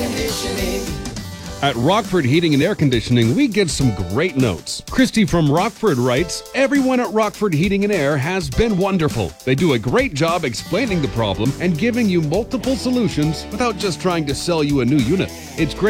conditioning. At Rockford Heating and Air Conditioning, we get some great notes. Christy from Rockford writes, "Everyone at Rockford Heating and Air has been wonderful. They do a great job explaining the problem and giving you multiple solutions without just trying to sell you a new unit. It's great